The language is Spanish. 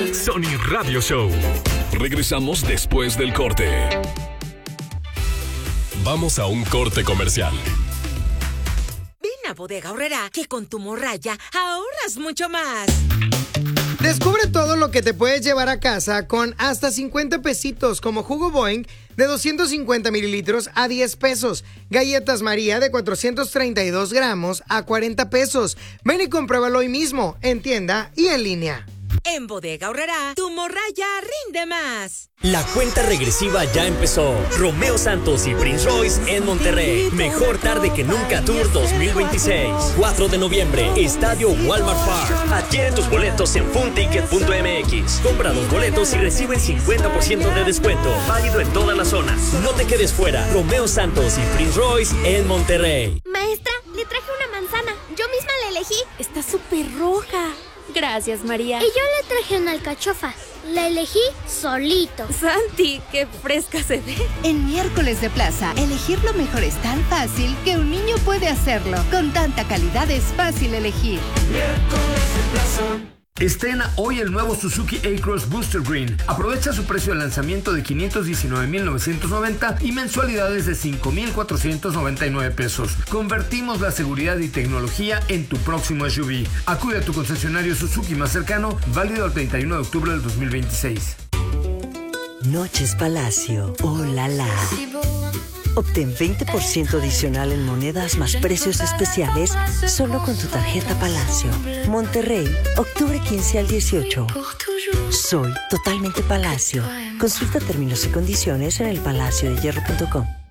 Sony Radio Show. Regresamos después del corte. Vamos a un corte comercial. Ven a Bodega Aurrerá, que con tu morraya ahorras mucho más. Descubre todo lo que te puedes llevar a casa con hasta 50 pesitos, como jugo Boing de 250 mililitros a 10 pesos. Galletas María de 432 gramos a 40 pesos. Ven y compruébalo hoy mismo, en tienda y en línea. En Bodega Aurrerá, tu morraya rinde más. La cuenta regresiva ya empezó. Romeo Santos y Prince Royce en Monterrey. Mejor tarde que nunca Tour 2026. 4 de noviembre, Estadio Walmart Park. Adquiere tus boletos en funticket.mx. Compra los boletos y recibe el 50% de descuento. Válido en todas las zonas. No te quedes fuera. Romeo Santos y Prince Royce en Monterrey. Maestra, le traje una manzana. Yo misma la elegí. Está súper roja. Gracias, María. Y yo le traje una alcachofa. La elegí solito. Santi, qué fresca se ve. En Miércoles de Plaza, elegir lo mejor es tan fácil que un niño puede hacerlo. Con tanta calidad es fácil elegir. Miércoles de Plaza. Estrena hoy el nuevo Suzuki A-Cross Booster Green. Aprovecha su precio de lanzamiento de $519,990 y mensualidades de $5,499. Convertimos la seguridad y tecnología en tu próximo SUV. Acude a tu concesionario Suzuki más cercano, válido el 31 de octubre del 2026. Noches Palacio. ¡Oh, la la! Obtén 20% adicional en monedas más precios especiales solo con tu tarjeta Palacio. Monterrey, octubre 15 al 18. Soy totalmente Palacio. Consulta términos y condiciones en elpalaciodehierro.com.